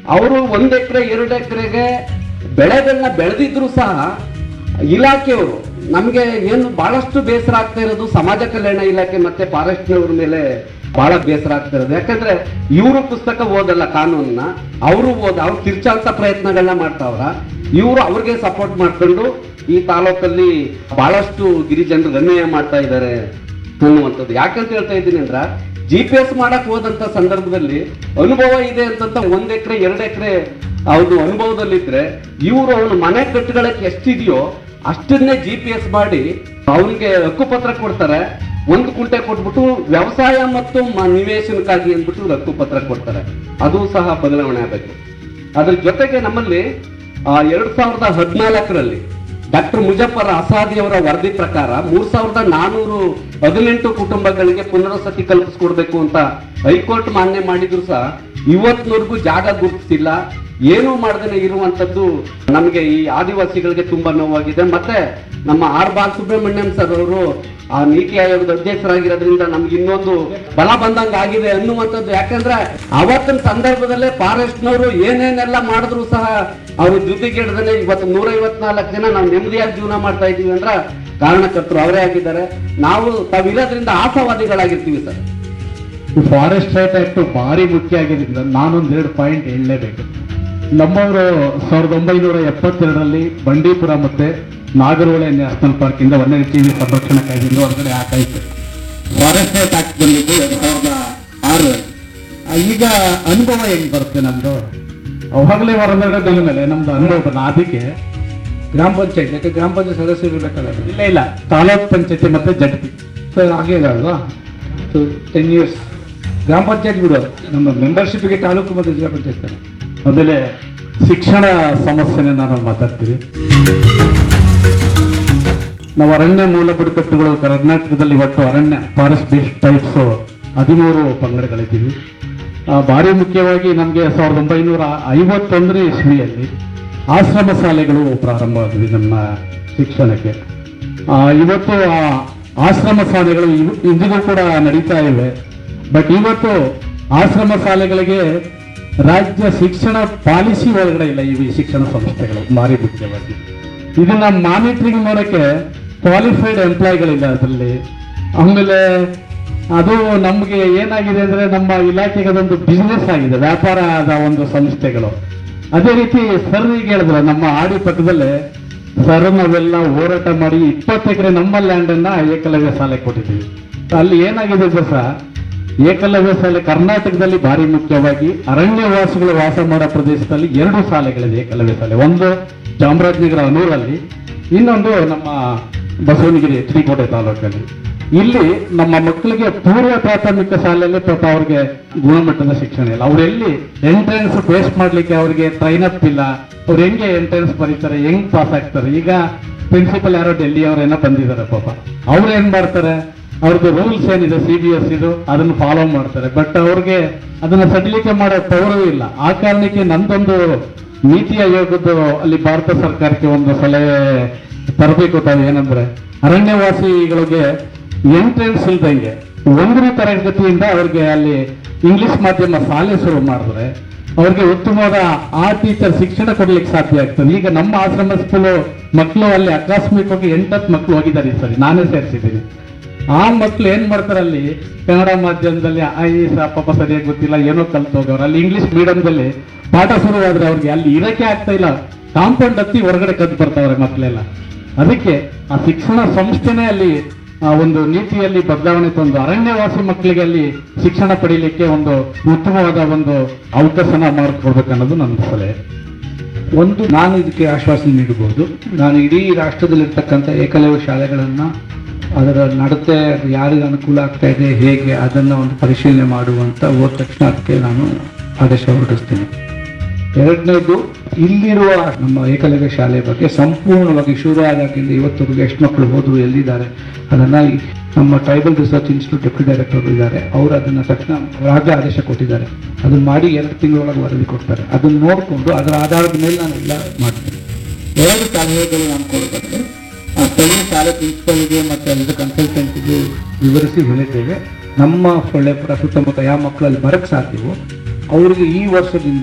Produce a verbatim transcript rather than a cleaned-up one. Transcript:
ಅವರು ಒಂದ್ ಎಕರೆ ಎರಡು ಎಕರೆಗೆ ಬೆಳೆಗಳನ್ನ ಬೆಳೆದಿದ್ರು ಸಹ ಇಲಾಖೆಯವರು ನಮ್ಗೆ ಏನು ಬಹಳಷ್ಟು ಬೇಸರ ಆಗ್ತಾ ಇರೋದು ಸಮಾಜ ಕಲ್ಯಾಣ ಇಲಾಖೆ ಮತ್ತೆ ಫಾರೆಸ್ಟ್ನವ್ರ ಮೇಲೆ ಬಹಳ ಬೇಸರ ಆಗ್ತಾ ಇರೋದು. ಯಾಕಂದ್ರೆ ಇವರು ಪುಸ್ತಕ ಓದಲ್ಲ ಕಾನೂನನ್ನ, ಅವರು ಓದ ಅವ್ರು ತಿರ್ಚಾಂತ ಪ್ರಯತ್ನಗಳನ್ನ ಮಾಡ್ತಾವ್ರ, ಇವರು ಅವ್ರಿಗೆ ಸಪೋರ್ಟ್ ಮಾಡ್ಕೊಂಡು ಈ ತಾಲೂಕಲ್ಲಿ ಬಹಳಷ್ಟು ಗಿರಿಜನರು ಅನ್ಯಾಯ ಮಾಡ್ತಾ ಇದ್ದಾರೆ ಅನ್ನುವಂಥದ್ದು. ಯಾಕಂತ ಹೇಳ್ತಾ ಇದ್ದೀನಿ ಅಂದ್ರ ಜಿ ಪಿ ಎಸ್ ಮಾಡಕ್ ಹೋದಂತ ಸಂದರ್ಭದಲ್ಲಿ ಅನುಭವ ಇದೆ ಅಂತಂತ ಒಂದ್ ಎಕರೆ ಎರಡು ಎಕರೆ ಅವ್ರು ಅನುಭವದಲ್ಲಿದ್ರೆ ಇವರು ಅವನು ಮನೆ ಕಟ್ಟುಗಳಕ್ಕೆ ಎಷ್ಟಿದೆಯೋ ಅಷ್ಟನ್ನೇ ಜಿ ಪಿ ಎಸ್ ಮಾಡಿ ಅವನಿಗೆ ಹಕ್ಕುಪತ್ರ ಕೊಡ್ತಾರೆ. ಒಂದು ಕುಂಟೆ ಕೊಟ್ಬಿಟ್ಟು ವ್ಯವಸಾಯ ಮತ್ತು ನಿವೇಶನಕ್ಕಾಗಿ ಅಂದ್ಬಿಟ್ಟು ಹಕ್ಕುಪತ್ರ ಕೊಡ್ತಾರೆ. ಅದು ಸಹ ಬದಲಾವಣೆ ಆಗಬೇಕು. ಅದ್ರ ಜೊತೆಗೆ ನಮ್ಮಲ್ಲಿ ಎರಡ್ ಸಾವಿರದ ಹದಿನಾಲ್ಕರಲ್ಲಿ ಡಾಕ್ಟರ್ ಮುಜಫರ್ ಅಸಾದಿ ಅವರ ವರದಿ ಪ್ರಕಾರ ಮೂರ್ ಸಾವಿರದ ನಾನೂರು ಹದಿನೆಂಟು ಕುಟುಂಬಗಳಿಗೆ ಪುನರ್ವಸತಿ ಕಲ್ಪಿಸ್ಕೊಡ್ಬೇಕು ಅಂತ ಹೈಕೋರ್ಟ್ ಮಾನ್ಯ ಮಾಡಿದ್ರು ಸಹ ಇವತ್ತಿನವರೆಗೂ ಜಾಗ ಗುರುತಿಸಿಲ್ಲ. ಏನು ಮಾಡದೇನೆ ಇರುವಂತದ್ದು ನಮಗೆ ಈ ಆದಿವಾಸಿಗಳಿಗೆ ತುಂಬಾ ನೋವಾಗಿದೆ. ಮತ್ತೆ ನಮ್ಮ ಆರ್ ಬಾಲಸುಬ್ರಹ್ಮಣ್ಯಂ ಸರ್ ಅವರು ಆ ನೀತಿ ಆಯೋಗದ ಅಧ್ಯಕ್ಷರಾಗಿರೋದ್ರಿಂದ ನಮ್ಗೆ ಇನ್ನೊಂದು ಬಲ ಬಂದಂಗ ಆಗಿದೆ ಅನ್ನುವಂಥದ್ದು. ಯಾಕಂದ್ರೆ ಅವತ್ತಿನ ಸಂದರ್ಭದಲ್ಲೇ ಫಾರೆಸ್ಟ್ನವರು ಏನೇನೆಲ್ಲ ಮಾಡಿದ್ರು ಸಹ ಅವ್ರ ಜೊತೆಗಿಡದನೆ ಇವತ್ತು ನೂರ ಐವತ್ನಾಲ್ಕು ಜನ ನಾವು ನೆಮ್ಮದಿಯಾಗಿ ಜೀವನ ಮಾಡ್ತಾ ಇದೀವಿ ಅಂದ್ರ ಕಾರಣಕರ್ತರು ಅವರೇ ಆಗಿದ್ದಾರೆ. ನಾವು ತಾವಿರೋದ್ರಿಂದ ಆಶಾವಾದಿಗಳಾಗಿರ್ತೀವಿ ಸರ್. ಫಾರೆಸ್ಟ್ ರೈಟ್ ಆಕ್ಟ್ ಭಾರಿ ಮುಖ್ಯ ಆಗಿರೋದ್ರಿಂದ ನಾನೊಂದ್ ಎರಡು ಪಾಯಿಂಟ್ ಹೇಳಲೇಬೇಕು. ನಮ್ಮವರು ಸಾವಿರದ ಒಂಬೈನೂರ ಎಪ್ಪತ್ತೆರಡರಲ್ಲಿ ಬಂಡೀಪುರ ಮತ್ತೆ ನಾಗರಹೊಳೆ ನ್ಯಾಷನಲ್ ಪಾರ್ಕ್ ಇಂದ ವನ್ಯಜೀವಿ ಸಂರಕ್ಷಣಾ ಕಾಯ್ದೆಯಿಂದ ಹೊರಗಡೆ ಹಾಕಾಯ್ತು. ಫಾರೆಸ್ಟ್ ರೈಟ್ ಆಕ್ಟ್ ಬಂದಿದ್ದು ಎರಡ್ ಸಾವಿರದ ಆರು. ಈಗ ಅನುಭವ ಹೆಂಗ್ ಬರುತ್ತೆ ನಮ್ದು? ಅವಾಗಲೇ ಹೊರಗಡೆ ಬಂದ ಮೇಲೆ ನಮ್ದು ಅನುಭವ ಬರಲ್ಲ. ಅದಕ್ಕೆ ಗ್ರಾಮ ಪಂಚಾಯತ್ ಯಾಕೆ ಗ್ರಾಮ ಪಂಚಾಯತ್ ಸದಸ್ಯರು ಇರಬೇಕಲ್ಲ? ಇಲ್ಲ ಇಲ್ಲ ತಾಲೂಕ್ ಪಂಚಾಯತಿ ಮತ್ತೆ ಜಡ್ಪಿ ಸರ್ ಹಾಗೆ ಇಲ್ಲ ಅಲ್ವಾ? ಸೊ ಟೆನ್ ಇಯರ್ಸ್ ಗ್ರಾಮ ಪಂಚಾಯತ್ ಬಿಡೋದು ನಮ್ಮ ಮೆಂಬರ್ಶಿಪ್ಗೆ ತಾಲೂಕು ಮತ್ತು ಜಿಲ್ಲಾ ಪಂಚಾಯತ್. ಮೊದಲೇ ಶಿಕ್ಷಣ ಸಮಸ್ಯೆನ ನಾನು ಮಾತಾಡ್ತೀವಿ. ನಾವು ಅರಣ್ಯ ಮೂಲ ಬುಡಕಟ್ಟುಗಳು ಕರ್ನಾಟಕದಲ್ಲಿ ಒಟ್ಟು ಅರಣ್ಯ ಫಾರೆಸ್ಟ್ ಬೇಸ್ಡ್ ಟೈಪ್ಸ್ ಹದಿಮೂರು ಪಂಗಡಗಳಿದ್ದೀವಿ. ಭಾರಿ ಮುಖ್ಯವಾಗಿ ನಮಗೆ ಸಾವಿರದ ಒಂಬೈನೂರ ಐವತ್ತೊಂದನೇ ಇಸ್ವಿಯಲ್ಲಿ ಆಶ್ರಮ ಶಾಲೆಗಳು ಪ್ರಾರಂಭವಾದವು ನಮ್ಮ ಶಿಕ್ಷಣಕ್ಕೆ. ಇವತ್ತು ಆ ಆಶ್ರಮ ಶಾಲೆಗಳು ಇಂದಿಗೂ ಕೂಡ ನಡೀತಾ ಇವೆ. ಬಟ್ ಇವತ್ತು ಆಶ್ರಮ ಶಾಲೆಗಳಿಗೆ ರಾಜ್ಯ ಶಿಕ್ಷಣ ಪಾಲಿಸಿ ಒಳಗಡೆ ಇಲ್ಲ ಇವು ಶಿಕ್ಷಣ ಸಂಸ್ಥೆಗಳು. ಭಾರಿ ಮುಖ್ಯವಾಗಿ ಇದನ್ನ ಮಾನಿಟರಿಂಗ್ ಮಾಡೋಕ್ಕೆ ಕ್ವಾಲಿಫೈಡ್ ಎಂಪ್ಲಾಯ್ಗಳಿಲ್ಲ ಅದರಲ್ಲಿ. ಆಮೇಲೆ ಅದು ನಮಗೆ ಏನಾಗಿದೆ ಅಂದ್ರೆ ನಮ್ಮ ಇಲಾಖೆಗೆ ಅದೊಂದು ಬಿಸ್ನೆಸ್ ಆಗಿದೆ, ವ್ಯಾಪಾರದ ಒಂದು ಸಂಸ್ಥೆಗಳು. ಅದೇ ರೀತಿ ಸರ್ ಈಗ ಹೇಳಿದ್ರೆ ನಮ್ಮ ಆಡಿ ಪಕ್ಕದಲ್ಲೇ ಸರ್ ನಾವೆಲ್ಲ ಹೋರಾಟ ಮಾಡಿ ಇಪ್ಪತ್ತು ಎಕರೆ ನಮ್ಮ ಲ್ಯಾಂಡ್ ಅನ್ನ ಏಕಲವ್ಯ ಶಾಲೆ ಕೊಟ್ಟಿದ್ದೀವಿ. ಅಲ್ಲಿ ಏನಾಗಿದೆ ಸಹ ಏಕಲವ್ಯ ಶಾಲೆ ಕರ್ನಾಟಕದಲ್ಲಿ ಭಾರಿ ಮುಖ್ಯವಾಗಿ ಅರಣ್ಯವಾಸಿಗಳು ವಾಸ ಮಾಡೋ ಪ್ರದೇಶದಲ್ಲಿ ಎರಡು ಶಾಲೆಗಳಿದೆ ಏಕಲವ್ಯ ಶಾಲೆ. ಒಂದು ಚಾಮರಾಜನಗರ ಅನೂರಲ್ಲಿ, ಇನ್ನೊಂದು ನಮ್ಮ ಬಸವನಗಿರಿ ಎಚ್ ಡಿ ಕೋಟೆ ತಾಲೂಕಲ್ಲಿ. ಇಲ್ಲಿ ನಮ್ಮ ಮಕ್ಕಳಿಗೆ ಪೂರ್ವ ಪ್ರಾಥಮಿಕ ಶಾಲೆಯಲ್ಲಿ ಪಾಪ ಅವ್ರಿಗೆ ಗುಣಮಟ್ಟದ ಶಿಕ್ಷಣ ಇಲ್ಲ. ಅವ್ರೆಲ್ಲಿ ಎಂಟ್ರೆನ್ಸ್ ಫೇಸ್ ಮಾಡ್ಲಿಕ್ಕೆ ಅವ್ರಿಗೆ ಟ್ರೈನ್ ಅಪ್ ಇಲ್ಲ. ಅವ್ರು ಹೆಂಗೆ ಎಂಟ್ರೆನ್ಸ್ ಬರೀತಾರೆ, ಹೆಂಗ್ ಪಾಸ್ ಆಗ್ತಾರೆ? ಈಗ ಪ್ರಿನ್ಸಿಪಲ್ ಯಾರೋ ಡೆಲ್ಲಿ ಅವರೇನೋ ಬಂದಿದ್ದಾರೆ ಪಾಪ, ಅವ್ರು ಏನ್ ಮಾಡ್ತಾರೆ, ಅವ್ರದ್ದು ರೂಲ್ಸ್ ಏನಿದೆ ಸಿ ಬಿ ಎಸ್ ಇದು ಅದನ್ನು ಫಾಲೋ ಮಾಡ್ತಾರೆ. ಬಟ್ ಅವ್ರಿಗೆ ಅದನ್ನ ಸಡಿಲಿಕೆ ಮಾಡೋ ಪವರೂ ಇಲ್ಲ. ಆ ಕಾರಣಕ್ಕೆ ನಂದೊಂದು ನೀತಿ ಆಯೋಗದ ಅಲ್ಲಿ ಭಾರತ ಸರ್ಕಾರಕ್ಕೆ ಒಂದು ಸಲಹೆ ತರಬೇಕು. ತಾವು ಏನಂದ್ರೆ ಅರಣ್ಯವಾಸಿಗಳಿಗೆ ಎಂಟ್ರೆನ್ಸ್ ಇಲ್ದಂಗೆ ಒಂದನೇ ತರಗತಿಯಿಂದ ಅವ್ರಿಗೆ ಅಲ್ಲಿ ಇಂಗ್ಲಿಷ್ ಮಾಧ್ಯಮ ಶಾಲೆ ಶುರು ಮಾಡಿದ್ರೆ ಅವ್ರಿಗೆ ಉತ್ತಮವಾದ ಆ ಟೀಚರ್ ಶಿಕ್ಷಣ ಕೊಡ್ಲಿಕ್ಕೆ ಸಾಧ್ಯ ಆಗ್ತದೆ. ಈಗ ನಮ್ಮ ಆಶ್ರಮ ಸ್ಕೂಲು ಮಕ್ಕಳು ಅಲ್ಲಿ ಆಕಸ್ಮಿಕವಾಗಿ ಎಂಟತ್ತು ಮಕ್ಕಳು ಹೋಗಿದ್ದಾರೆ ಸರಿ, ನಾನೇ ಸೇರಿಸಿದ್ದೀನಿ. ಆ ಮಕ್ಕಳು ಏನ್ ಮಾಡ್ತಾರೆ, ಅಲ್ಲಿ ಕನ್ನಡ ಮಾಧ್ಯಮದಲ್ಲಿ ಐ ಪಾಪ ಸರಿಯಾಗಿ ಗೊತ್ತಿಲ್ಲ, ಏನೋ ಕಲ್ತು ಹೋಗೋರು. ಅಲ್ಲಿ ಇಂಗ್ಲಿಷ್ ಮೀಡಿಯಂದಲ್ಲಿ ಪಾಠ ಶುರುವಾದ್ರೆ ಅವ್ರಿಗೆ ಅಲ್ಲಿ ಇರಕ್ಕೆ ಆಗ್ತಾ ಇಲ್ಲ, ಕಾಂಪೌಂಡ್ ಹತ್ತಿ ಹೊರಗಡೆ ಕದ್ದು ಬರ್ತಾವ್ರೆ ಮಕ್ಕಳೆಲ್ಲ. ಅದಕ್ಕೆ ಆ ಶಿಕ್ಷಣ ಸಂಸ್ಥೆನೇ ಅಲ್ಲಿ ಆ ಒಂದು ನೀತಿಯಲ್ಲಿ ಬದಲಾವಣೆ ತಂದು ಅರಣ್ಯವಾಸಿ ಮಕ್ಕಳಿಗೆ ಅಲ್ಲಿ ಶಿಕ್ಷಣ ಪಡೀಲಿಕ್ಕೆ ಒಂದು ಉತ್ತಮವಾದ ಒಂದು ಅವಕಾಶನ ಮಾಡಿಕೊಡ್ಬೇಕು ಅನ್ನೋದು ನನ್ನ ಸಲಹೆ. ಒಂದು ನಾನು ಇದಕ್ಕೆ ಆಶ್ವಾಸನೆ ನೀಡಬಹುದು. ನಾನು ಇಡೀ ರಾಷ್ಟ್ರದಲ್ಲಿರ್ತಕ್ಕಂಥ ಏಕಲವ್ಯ ಶಾಲೆಗಳನ್ನ ಅದರ ನಡತೆ ಯಾರಿಗೆ ಅನುಕೂಲ ಆಗ್ತಾ ಇದೆ ಹೇಗೆ ಅದನ್ನು ಒಂದು ಪರಿಶೀಲನೆ ಮಾಡುವಂತ ಹೋದ ತಕ್ಷಣ ಅದಕ್ಕೆ ನಾನು ಆದೇಶ ಹೊರಡಿಸ್ತೀನಿ. ಎರಡನೇದು, ಇಲ್ಲಿರುವ ನಮ್ಮ ಏಕಲವ್ಯ ಶಾಲೆ ಬಗ್ಗೆ ಸಂಪೂರ್ಣವಾಗಿ ಶುರು ಆದಾಗಿಂದ ಇವತ್ತವರೆಗೂ ಎಷ್ಟು ಮಕ್ಕಳು ಹೋದ್ರು, ಎಲ್ಲಿದ್ದಾರೆ ಅದನ್ನ ನಮ್ಮ tribal research institute deputy director ಇದ್ದಾರೆ, ಅವರು ಅದನ್ನ ತಕ್ಷಣ ರಾಜ್ಯ ಆದೇಶ ಕೊಟ್ಟಿದ್ದಾರೆ. ಅದನ್ನ ಮಾಡಿ ಎರಡು ತಿಂಗಳೊಳಗೆ ವರದಿ ಕೊಡ್ತಾರೆ. ಅದನ್ನ ನೋಡಿಕೊಂಡು ಅದರ ಆಧಾರದ ಮೇಲೆ ನಾನು ಎಲ್ಲ ಮಾಡ್ತೀನಿ. ಎರಡು ಸಲಹೆಗಳು ನಾನು ಕೊಡಬೇಕು. ಆ ಸ್ಥಳೀಯ ಶಾಲೆ ಪ್ರಿನ್ಸಿಪಲ್ಗೆ ಮತ್ತು ಅಲ್ಲಿದ್ದ ಕನ್ಸಲ್ಟೆಂಟ್ಗೆ ವಿವರಿಸಿ ಹೇಳಿದ್ದೇವೆ. ನಮ್ಮ ಸೊಳ್ಳೆಪುರ ಸುತ್ತಮುತ್ತ ಯಾವ ಮಕ್ಕಳಲ್ಲಿ ಬರಕ್ಕೆ ಸಾಧ್ಯವೋ ಅವರಿಗೆ ಈ ವರ್ಷದಿಂದ